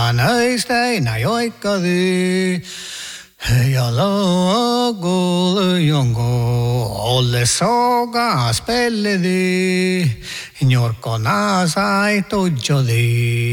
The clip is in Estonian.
naiste na yoikadi yalo gol yongo olle soga spelle di Nyor kona sai to jodi